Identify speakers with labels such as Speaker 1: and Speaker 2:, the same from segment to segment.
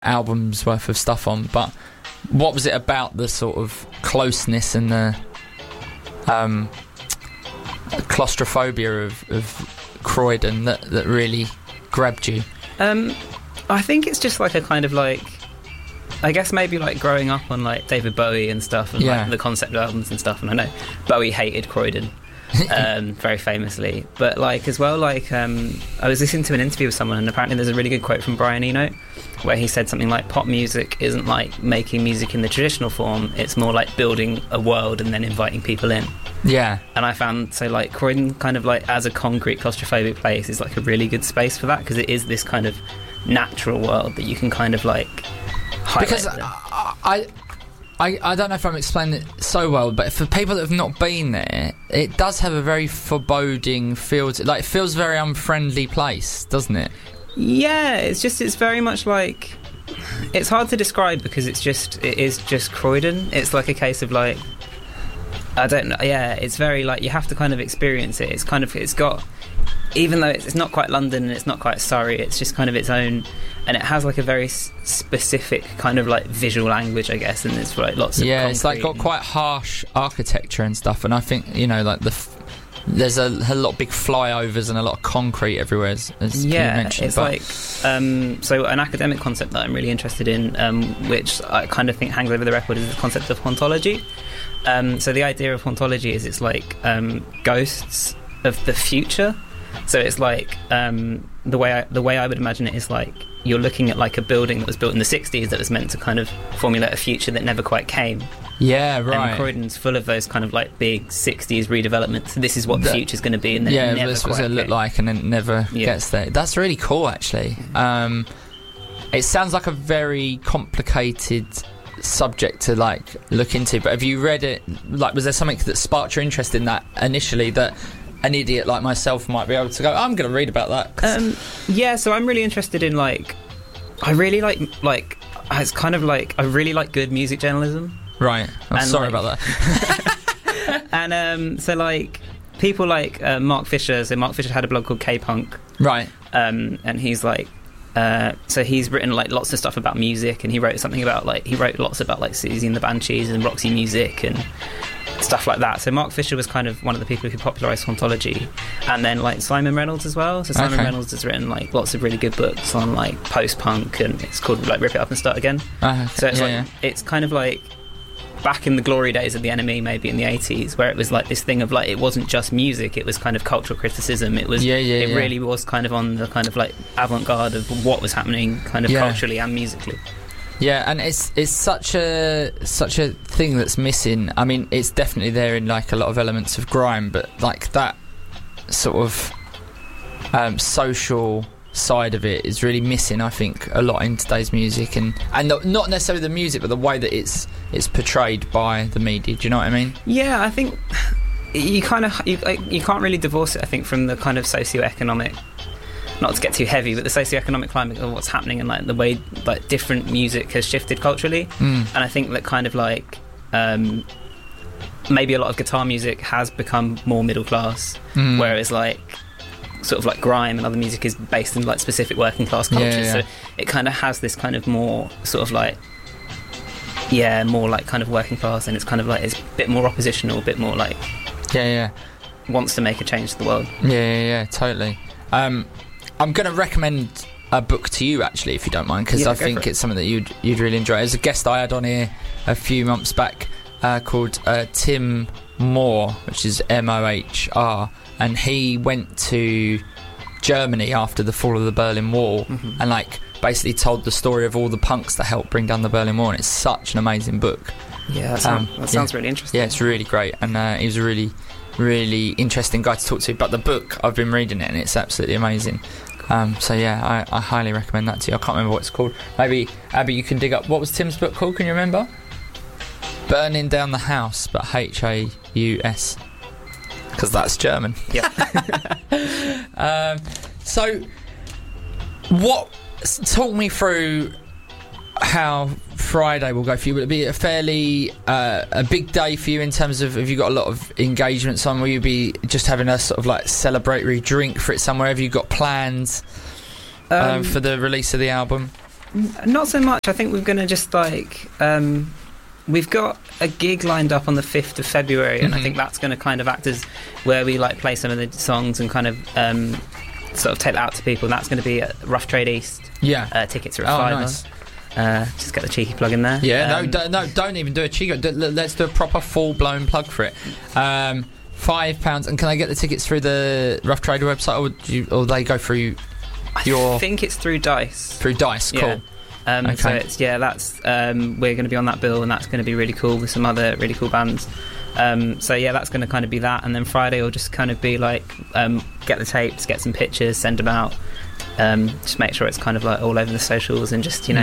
Speaker 1: albums worth of stuff on, but what was it about the sort of closeness and the claustrophobia of Croydon that really grabbed you?
Speaker 2: I think it's just like a kind of like, I guess maybe like growing up on like David Bowie and stuff, and like the concept albums and stuff, and I know Bowie hated Croydon very famously, but like as well, like I was listening to an interview with someone, and apparently there's a really good quote from Brian Eno where he said something like, pop music isn't like making music in the traditional form, it's more like building a world and then inviting people in.
Speaker 1: Yeah. And
Speaker 2: I found, so like Croydon kind of like as a concrete claustrophobic place is like a really good space for that, because it is this kind of natural world that you can kind of like highlight.
Speaker 1: Because I don't know if I'm explaining it so well, but for people that have not been there, it does have a very foreboding feel to it. Like, it feels a very unfriendly place, doesn't it?
Speaker 2: Yeah, it's very much like, it's hard to describe because it is just Croydon. It's like a case of like, I don't know, yeah, it's very like, you have to kind of experience it. It's got, even though it's not quite London and it's not quite Surrey, it's just kind of its own, and it has like a very specific kind of like visual language, I guess, and it's like lots of concrete.
Speaker 1: It's like got quite harsh architecture and stuff, and I think, you know, like there's a lot of big flyovers and a lot of concrete everywhere, as you mentioned.
Speaker 2: It's like so an academic concept that I'm really interested in, which I kind of think hangs over the record, is the concept of hauntology. So the idea of hauntology is it's like ghosts of the future. So it's like the way I would imagine it is like you're looking at like a building that was built in the 60s that was meant to kind of formulate a future that never quite came.
Speaker 1: Yeah, right.
Speaker 2: And Croydon's full of those kind of like big 60s redevelopments. This is what the future's going to be, and then it never
Speaker 1: this
Speaker 2: quite
Speaker 1: was it look like, and then it never gets there. That's really cool, actually. It sounds like a very complicated subject to like look into, but have you read it? Like, was there something that sparked your interest in that initially that an idiot like myself might be able to go, I'm going to read about that?
Speaker 2: So I'm really interested in like, I really like it's kind of like, I really like good music journalism.
Speaker 1: Right. I'm sorry about that.
Speaker 2: And so like people like Mark Fisher. So Mark Fisher had a blog called K-Punk.
Speaker 1: Right.
Speaker 2: And he's like, so he's written like lots of stuff about music, and he wrote lots about like Susie and the Banshees and Roxy Music and stuff like that. So Mark Fisher was kind of one of the people who popularised hauntology, and then like Simon Reynolds as well. So Simon Reynolds has written like lots of really good books on like post-punk, and it's called like Rip It Up and Start Again. So it's it's kind of like back in the glory days of the NME, maybe in the 80s, where it was like this thing of like, it wasn't just music, it was kind of cultural criticism. It was really was kind of on the kind of like avant-garde of what was happening kind of culturally and musically.
Speaker 1: Yeah, and it's such a thing that's missing. I mean, it's definitely there in like a lot of elements of grime, but like that sort of social side of it is really missing, I think, a lot in today's music, and not necessarily the music, but the way that it's portrayed by the media. Do you know what I mean? Yeah,
Speaker 2: I think you can't really divorce it, I think, from the kind of socio-economic, not to get too heavy, but the socio-economic climate of what's happening and like the way like different music has shifted culturally. And I think that kind of like maybe a lot of guitar music has become more middle class, whereas like sort of like grime and other music is based in like specific working class cultures. So it kind of has this kind of more sort of like more like kind of working class, and it's kind of like it's a bit more oppositional, a bit more like wants to make a change to the world.
Speaker 1: Totally. I'm going to recommend a book to you, actually, if you don't mind, because I think it's something that you'd really enjoy. There's a guest I had on here a few months back called Tim Mohr, which is Mohr, and he went to Germany after the fall of the Berlin Wall, and like basically told the story of all the punks that helped bring down the Berlin Wall, and it's such an amazing book.
Speaker 2: That sounds really interesting.
Speaker 1: Yeah, it's really great, and he was a really, really interesting guy to talk to. But the book, I've been reading it, and it's absolutely amazing. I highly recommend that to you. I can't remember what it's called. Maybe Abby, you can dig up, what was Tim's book called? Can you remember? Burning Down the House, but Haus, because that's German. So talk me through how Friday will go for you. Will it be a fairly a big day for you in terms of, have you got a lot of engagements on? Will you be just having a sort of like celebratory drink for it somewhere? Have you got plans for the release of the album?
Speaker 2: Not so much. I think we're going to just like we've got a gig lined up on the 5th of February, and I think that's going to kind of act as where we like play some of the songs and kind of sort of take that out to people. And that's going to be at Rough Trade East.
Speaker 1: Yeah.
Speaker 2: Tickets are at £5. Nice. Just get the cheeky plug in there.
Speaker 1: Yeah. No, don't even do a cheeky. Let's do a proper full-blown plug for it. £5, and can I get the tickets through the Rough Trade website, or they go through your...
Speaker 2: I think it's through Dice.
Speaker 1: Through Dice, cool.
Speaker 2: Okay. So it's, that's we're going to be on that bill, and that's going to be really cool with some other really cool bands. So that's going to kind of be that, and then Friday will just kind of be like get the tapes, get some pictures, send them out, just make sure it's kind of like all over the socials, and just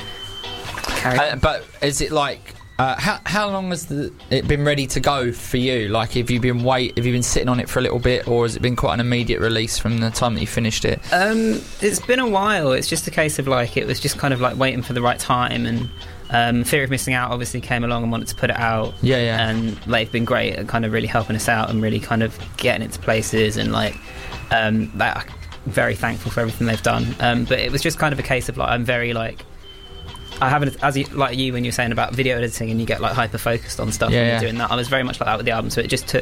Speaker 2: carry.
Speaker 1: But is it like how long has it been ready to go for you? Like, have you been sitting on it for a little bit, or has it been quite an immediate release from the time that you finished it?
Speaker 2: It's been a while. It's just a case of like, it was just kind of like waiting for the right time, and Fear of Missing Out obviously came along and wanted to put it out.
Speaker 1: Yeah.
Speaker 2: And they've been great at kind of really helping us out and really kind of getting it to places, and like that, I'm very thankful for everything they've done. But it was just kind of a case of like, I'm very like, I haven't, like you when you're saying about video editing and you get like hyper focused on stuff when you're doing that. I was very much like that with the album, so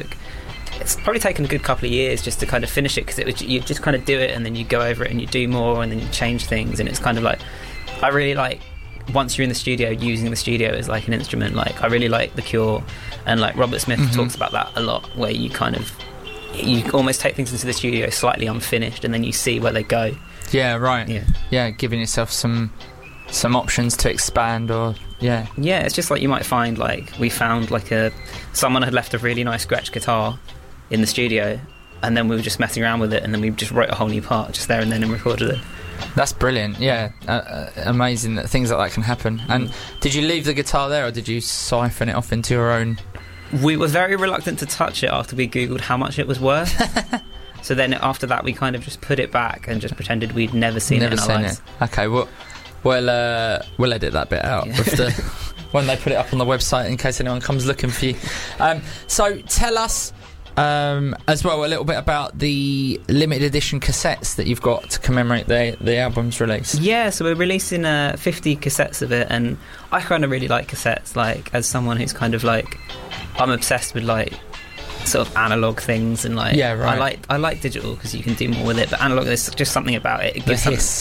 Speaker 2: it's probably taken a good couple of years just to kind of finish it, because you just kind of do it and then you go over it and you do more and then you change things, and it's kind of like, I really like, once you're in the studio, using the studio as like an instrument. Like, I really like The Cure, and like Robert Smith talks about that a lot, where you almost take things into the studio slightly unfinished and then you see where they go.
Speaker 1: Yeah, right. Yeah, giving yourself some options to expand, or
Speaker 2: it's just like, you might find like, we found like someone had left a really nice scratch guitar in the studio, and then we were just messing around with it, and then we just wrote a whole new part just there and then and recorded it.
Speaker 1: That's brilliant. Amazing that things like that can happen. And did you leave the guitar there, or did you siphon it off into your own?
Speaker 2: We were very reluctant to touch it after we googled how much it was worth. So then after that we kind of just put it back and just pretended we'd never seen it in our lives.
Speaker 1: Okay, well we'll edit that bit out when they put it up on the website, in case anyone comes looking for you. So tell us as well a little bit about the limited edition cassettes that you've got to commemorate the album's release. Yeah,
Speaker 2: so we're releasing 50 cassettes of it, and I kind of really like cassettes. Like, as someone who's kind of like, I'm obsessed with like sort of analog things, and like I like digital because you can do more with it, but analog, there's just something about it. It gives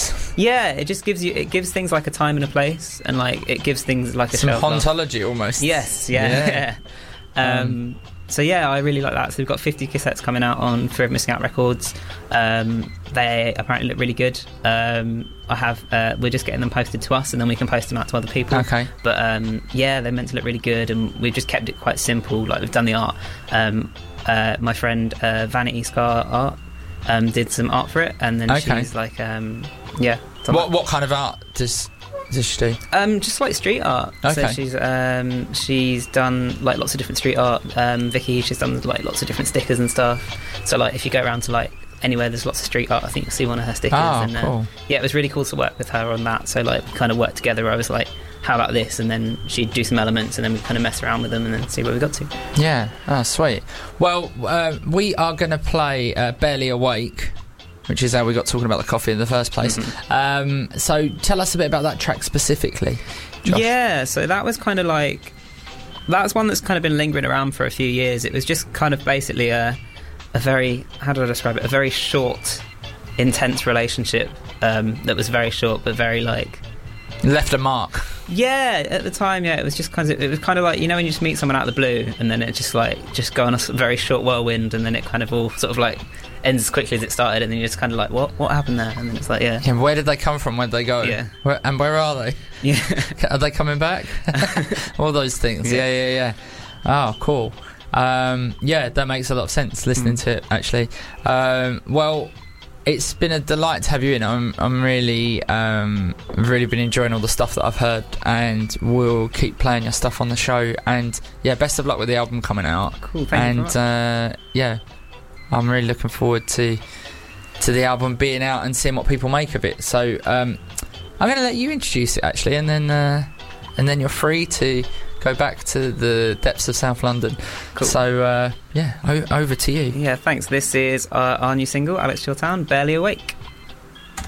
Speaker 2: it just gives things like a time and a place, and like it gives things like
Speaker 1: some hauntology almost.
Speaker 2: Yes, yeah. So I really like that. So we've got 50 cassettes coming out on Fear of Missing Out Records. They apparently look really good. We're just getting them posted to us, and then we can post them out to other people.
Speaker 1: Okay.
Speaker 2: But they're meant to look really good, and we've just kept it quite simple. Like, we've done the art. My friend Vanity Scar Art did some art for it, and then she's like, What kind of art does she do? Just like street art. Okay. So she's done like lots of different street art. Vicky, she's done like lots of different stickers and stuff. So like, if you go around to like anywhere there's lots of street art, I think you'll see one of her stickers.
Speaker 1: Cool.
Speaker 2: It was really cool to work with her on that. So like, we kind of worked together. I was like, how about this? And then she'd do some elements, and then we kind of mess around with them and then see where we got to. Yeah.
Speaker 1: Sweet. Well, we are going to play Barely Awake, which is how we got talking about the coffee in the first place. So tell us a bit about that track specifically, Josh.
Speaker 2: Yeah, so that was kind of like, that's one that's kind of been lingering around for a few years. It was just kind of basically a very, how do I describe it, a very short, intense relationship that was very short but very like...
Speaker 1: left a mark.
Speaker 2: Yeah, at the time, it was just kind of like, you know, when you just meet someone out of the blue, and then it just go on a very short whirlwind, and then it kind of all sort of like ends as quickly as it started, and then you're just kind of like, what happened there? And then it's like,
Speaker 1: and where did they come from? Where'd they go?
Speaker 2: Yeah.
Speaker 1: Where are they?
Speaker 2: Yeah.
Speaker 1: Are they coming back? All those things. Yeah. Oh, cool. That makes a lot of sense listening to it, actually. Well, it's been a delight to have you in. I'm really been enjoying all the stuff that I've heard, and we'll keep playing your stuff on the show. And best of luck with the album coming out.
Speaker 2: Cool, thank you very
Speaker 1: much. I'm really looking forward to the album being out and seeing what people make of it. So I'm going to let you introduce it, actually, and then you're free to go back to the depths of South London.
Speaker 2: Cool.
Speaker 1: So over to you.
Speaker 2: Yeah, thanks. This is our new single, Alex Chiltown, Barely Awake.